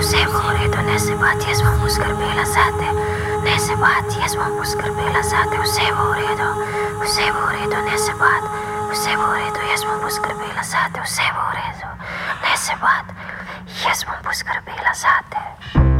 Usevoredo nesebat, jaz bom poskrbela zate. Nesebat, jaz bom poskrbela zate. Vse bo v redu, nesebat. Vse bo v redu, jaz bom poskrbela zate. Vse bo v redu, nesebat, jaz bom poskrbela zate.